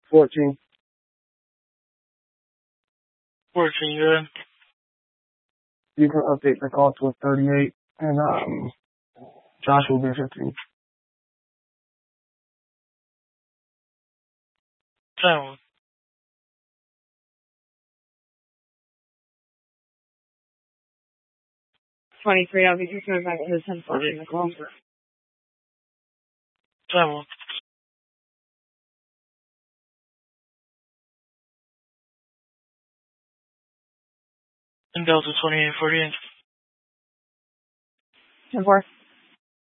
14. 14, good. You can update the call to a 38, and Josh will be 15. 10. 23, I'll be just going back to the 10-14 the call. 10. In Delta 2848. 10-4.